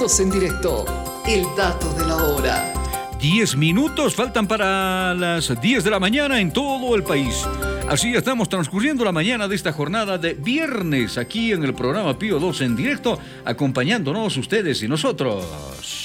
2 en directo. El dato de la hora. 10 minutos faltan para las 10 de la mañana en todo el país. Así estamos transcurriendo la mañana de esta jornada de viernes aquí en el programa Pío 2 en directo, acompañándonos ustedes y nosotros.